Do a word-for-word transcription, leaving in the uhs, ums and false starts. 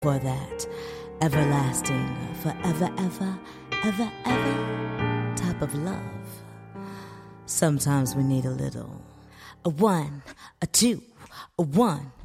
for that everlasting, forever, ever, ever, ever type of love. Sometimes we need a little. A one, a two, a one,